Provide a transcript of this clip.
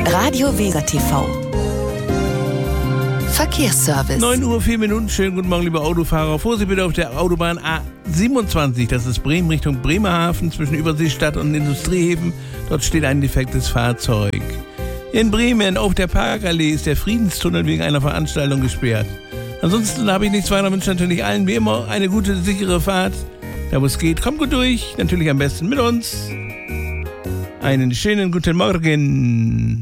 Radio Weser TV. Verkehrsservice. 9:04. Schönen guten Morgen, liebe Autofahrer. Vorsicht bitte auf der Autobahn A27. Das ist Bremen Richtung Bremerhaven zwischen Überseestadt und Industriehäfen. Dort steht ein defektes Fahrzeug. In Bremen auf der Parkallee ist der Friedenstunnel wegen einer Veranstaltung gesperrt. Ansonsten habe ich nichts weiter, wünsche natürlich allen wie immer eine gute, sichere Fahrt. Da wo es geht, kommt gut durch. Natürlich am besten mit uns. Einen schönen guten Morgen.